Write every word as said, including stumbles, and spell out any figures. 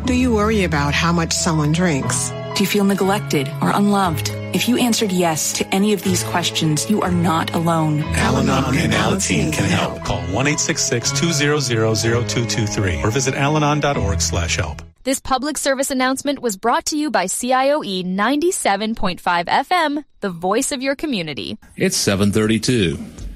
Do you worry about how much someone drinks? Do you feel neglected or unloved? If you answered yes to any of these questions, you are not alone. Al-Anon and Alateen can help. Call one eight six six, two zero zero, zero two two three or visit alanon dot org slash help. This public service announcement was brought to you by C I O E ninety-seven point five F M, the voice of your community. It's seven thirty-two.